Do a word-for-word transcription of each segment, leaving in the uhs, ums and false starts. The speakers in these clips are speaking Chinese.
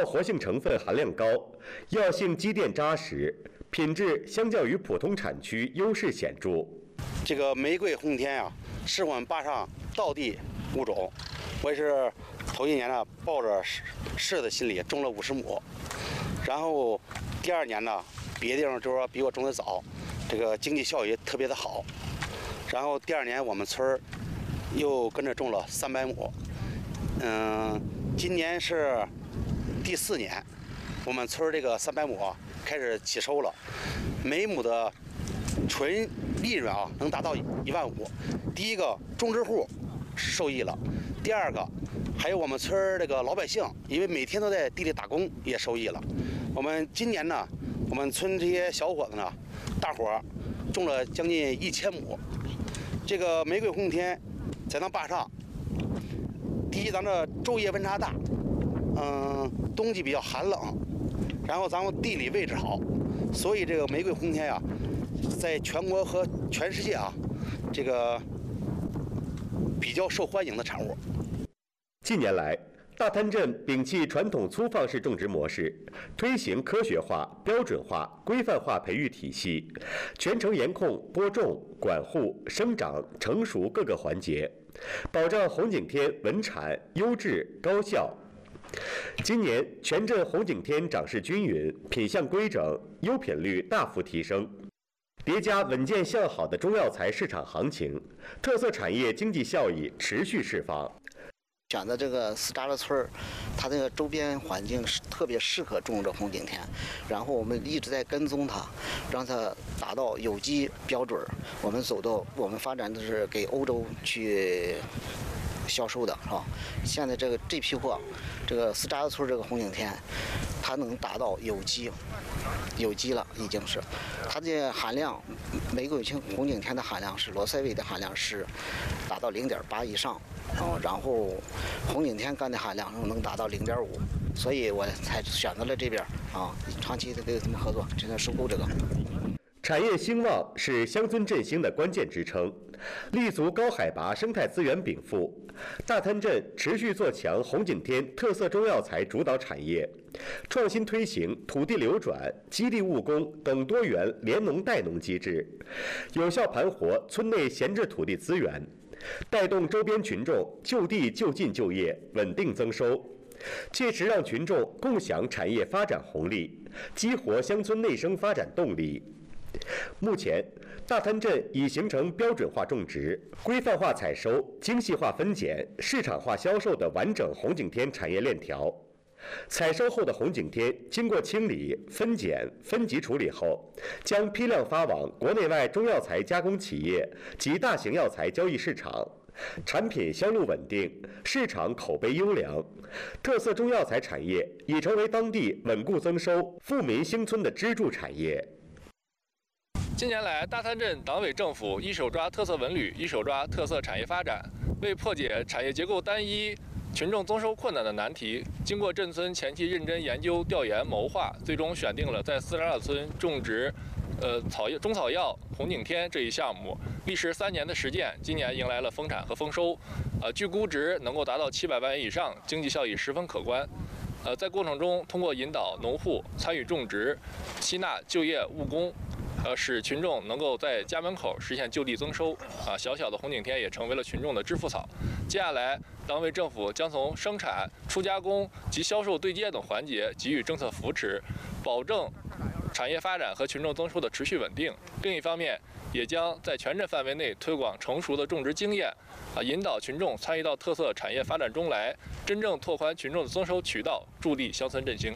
料活性成分含量高，药性积淀扎实，品质相较于普通产区优势显著。 这个玫瑰红景天啊，是我们坝上道地物种。我也是头一年呢，抱着试的心理种了五十亩，然后第二年呢，别的地方就是说比我种的早，这个经济效益特别的好。然后第二年我们村儿又跟着种了三百亩，嗯，今年是第四年，我们村儿这个三百亩啊开始起收了，每亩的纯利润啊能达到一万五。第一个种植户受益了，第二个还有我们村儿这个老百姓，因为每天都在地里打工也受益了。我们今年呢，我们村这些小伙子呢，大伙儿种了将近一千亩。这个玫瑰红景天在咱坝上，第一，咱这昼夜温差大，嗯，冬季比较寒冷，然后咱们地理位置好，所以这个玫瑰红景天呀，在全国和全世界啊，这个比较受欢迎的产物。 近年来，大滩镇摒弃传统粗放式种植模式，推行科学化、标准化、规范化培育体系，全程严控播种、管护、生长、成熟各个环节，保障红景天稳产、优质、高效。今年全镇红景天长势均匀，品相规整，优品率大幅提升。叠加稳健向好的中药材市场行情，特色产业经济效益持续释放。 选择这个斯扎勒村儿，它这个周边环境是特别适合种这红景天，然后我们一直在跟踪它，让它达到有机标准。我们走到我们发展的是给欧洲去销售的，是吧？现在这个这批货，这个斯扎勒村这个红景天，它能达到有机，有机了已经是，它的含量，玫瑰红景天的含量是罗塞韦的含量是达到零点八以上。哦，然后红景天苷的含量能达到零点五，所以我才选择了这边啊，长期的跟他们合作，现在收购这个。 产业兴旺是乡村振兴的关键支撑，立足高海拔生态资源禀赋，大滩镇持续做强红景天特色中药材主导产业，创新推行土地流转、激励务工等多元联农带农机制，有效盘活村内闲置土地资源，带动周边群众就地就近就业，稳定增收，切实让群众共享产业发展红利，激活乡村内生发展动力。目前，大滩镇已形成标准化种植、规范化采收、精细化分拣、市场化销售的完整红景天产业链条。采收后的红景天经过清理、分拣、分级处理后，将批量发往国内外中药材加工企业及大型药材交易市场，产品销路稳定，市场口碑优良，特色中药材产业已成为当地稳固增收、富民兴村的支柱产业。 近年来，大滩镇党委政府一手抓特色文旅，一手抓特色产业发展，为破解产业结构单一、群众增收困难的难题，经过镇村前期认真研究、调研、谋划，最终选定了在斯扎勒村种植，呃草中草药红景天这一项目。历时三年的实践，今年迎来了丰产和丰收，呃，据估值能够达到七百万元以上，经济效益十分可观。呃，在过程中，通过引导农户参与种植，吸纳就业务工。呃，使群众能够在家门口实现就地增收，啊，小小的红景天也成为了群众的致富草。接下来，党委政府将从生产、初加工及销售对接等环节给予政策扶持，保证产业发展和群众增收的持续稳定。另一方面，也将在全镇范围内推广成熟的种植经验，啊，引导群众参与到特色产业发展中来，真正拓宽群众的增收渠道，助力乡村振兴。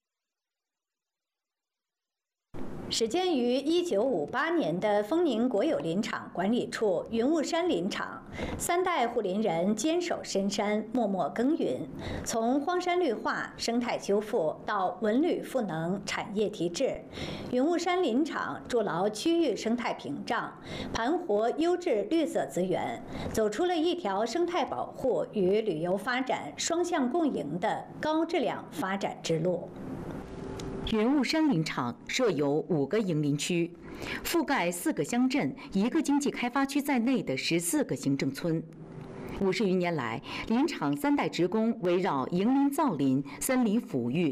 始建于一九五八年的丰宁国有林场管理处云雾山林场，三代护林人坚守深山，默默耕耘，从荒山绿化、生态修复到文旅赋能、产业提质，云雾山林场筑牢区域生态屏障，盘活优质绿色资源，走出了一条生态保护与旅游发展双向共赢的高质量发展之路。 云雾山林场设有五个营林区，覆盖四个乡镇、一个经济开发区在内的十四个行政村。五十余年来，林场三代职工围绕营林造林、森林抚育、